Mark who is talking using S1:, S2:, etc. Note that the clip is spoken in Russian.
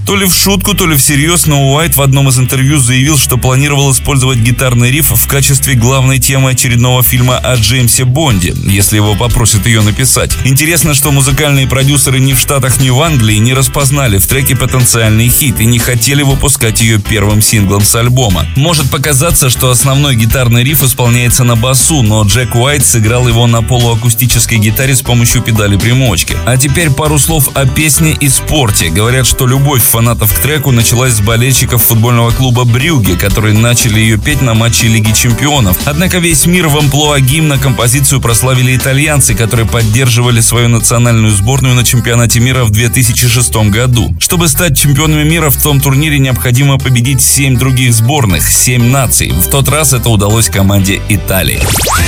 S1: То ли в шутку, то ли всерьез, но Уайт в одном из интервью заявил, что планировал использовать гитарный риф в качестве главной темы очередного фильма о Джеймсе Бонде, если его попросят ее написать. Интересно, что музыкальные продюсеры ни в Штатах, ни в Англии не распознали в треке потенциальный хит и не хотели выпускать ее первым синглом с альбома. Может показаться, что основной гитарный риф исполняется на басу, но Джек Уайт сыграл его на полуакустической гитаре с помощью педали примочки. А теперь пару слов о песне и спорте. Говорят, что любовь фанатов к треку началась с болельщиков футбольного клуба Брюгге, которые начали ее петь на матче Лиги Чемпионов. Однако весь мир в амплуа гимна композицию прославили итальянцы, которые поддерживали свою национальную сборную на чемпионате мира в 2006 году. Чтобы стать чемпионами мира в том турнире, необходимо победить 7 других сборных, 7 наций. В тот раз это удалось команде Италии.